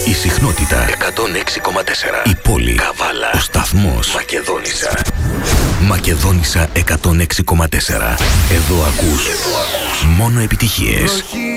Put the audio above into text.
Η συχνότητα 106,4. Η πόλη. Καβάλα. Ο σταθμός. Μακεδόνισσα. Μακεδόνισσα 106,4. Εδώ ακούς μόνο επιτυχίες.